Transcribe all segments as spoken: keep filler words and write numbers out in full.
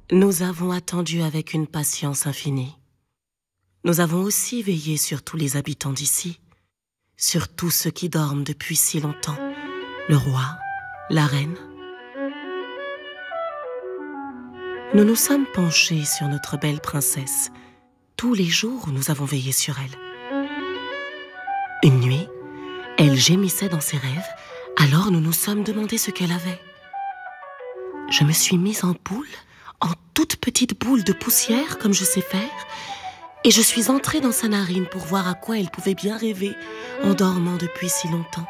Nous avons attendu avec une patience infinie. Nous avons aussi veillé sur tous les habitants d'ici, sur tous ceux qui dorment depuis si longtemps, le roi, la reine. Nous nous sommes penchés sur notre belle princesse. Tous les jours, nous avons veillé sur elle. Une nuit, elle gémissait dans ses rêves, alors nous nous sommes demandé ce qu'elle avait. Je me suis mise en boule, en toute petite boule de poussière, comme je sais faire, et je suis entrée dans sa narine pour voir à quoi elle pouvait bien rêver en dormant depuis si longtemps.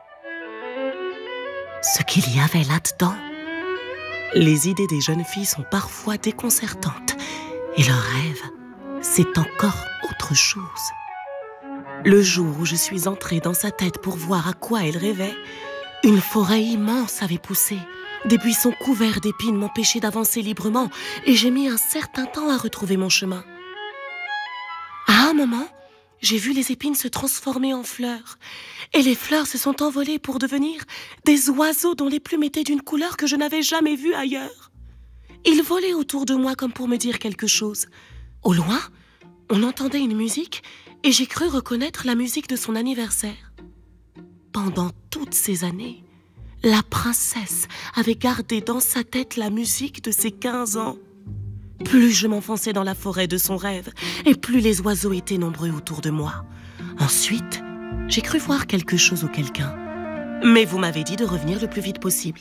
Ce qu'il y avait là-dedans. Les idées des jeunes filles sont parfois déconcertantes, et leur rêve, c'est encore autre chose. Le jour où je suis entrée dans sa tête pour voir à quoi elle rêvait, une forêt immense avait poussé. Des buissons couverts d'épines m'empêchaient d'avancer librement, et j'ai mis un certain temps à retrouver mon chemin. À un moment, j'ai vu les épines se transformer en fleurs, et les fleurs se sont envolées pour devenir des oiseaux dont les plumes étaient d'une couleur que je n'avais jamais vue ailleurs. Ils volaient autour de moi comme pour me dire quelque chose. Au loin, on entendait une musique, et j'ai cru reconnaître la musique de son anniversaire. Pendant toutes ces années, la princesse avait gardé dans sa tête la musique de ses quinze ans. Plus je m'enfonçais dans la forêt de son rêve, et plus les oiseaux étaient nombreux autour de moi. Ensuite, j'ai cru voir quelque chose ou quelqu'un. Mais vous m'avez dit de revenir le plus vite possible.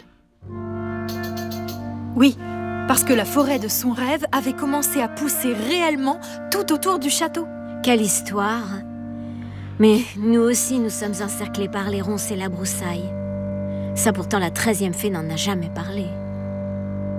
Oui, parce que la forêt de son rêve avait commencé à pousser réellement tout autour du château. Quelle histoire! Mais nous aussi, nous sommes encerclés par les ronces et la broussaille. Ça pourtant, la treizième fée n'en a jamais parlé.